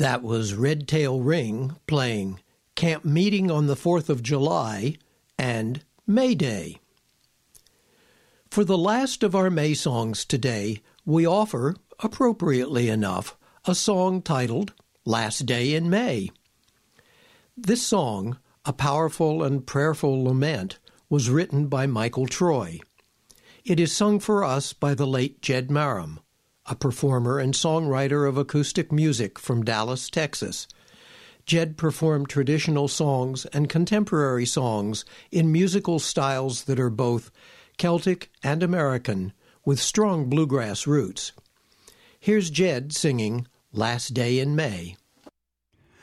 That was Red Tail Ring playing Camp Meeting on the 4th of July and May Day. For the last of our May songs today, we offer, appropriately enough, a song titled Last Day in May. This song, a powerful and prayerful lament, was written by Michael Troy. It is sung for us by the late Jed Marum, a performer and songwriter of acoustic music from Dallas, Texas. Jed performed traditional songs and contemporary songs in musical styles that are both Celtic and American, with strong bluegrass roots. Here's Jed singing Last Day in May.